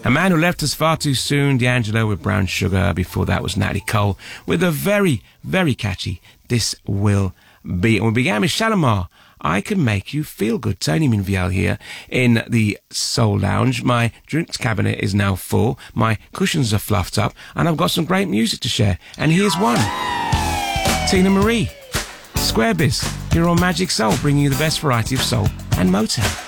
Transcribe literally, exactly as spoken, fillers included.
A Man Who Left Us Far Too Soon, D'Angelo with Brown Sugar. Before that was Natalie Cole with a very, very catchy This Will Be. And we began with Shalimar, I Can Make You Feel Good. Tony Minviel here in the Soul Lounge. My drinks cabinet is now full. My cushions are fluffed up. And I've got some great music to share. And here's one. Tina Marie, Square Biz, here on Magic Soul, bringing you the best variety of soul and Motown.